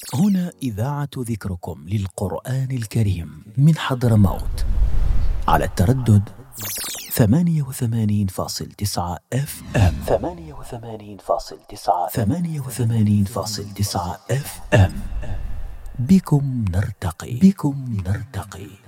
هنا إذاعة ذكركم للقرآن الكريم من حضرموت على التردد 88.9 FM. 88.9 FM. بكم نرتقي.